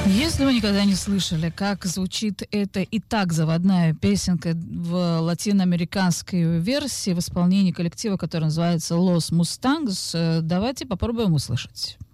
Если вы никогда не слышали, как звучит эта и так заводная песенка в латиноамериканской версии в исполнении коллектива, который называется Los Mustangs, давайте попробуем услышать.